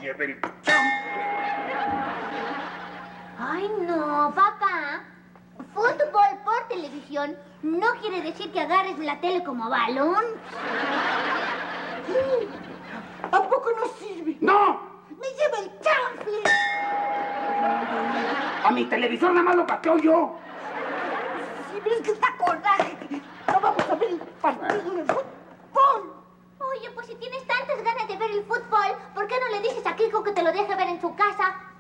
lleve el chanfle. Ay, no, papá. Fútbol por televisión no quiere decir que agarres la tele como balón. ¿A poco no sirve? ¡No! ¡Me lleva el chanfle! A mi televisor nada más lo pateo yo. Sí, pero es que está coraje. No vamos a ver el partido de fútbol. Oye, pues si tienes tantas ganas de ver el fútbol, ¿por qué no le dices a Kiko que te lo deje ver en su casa?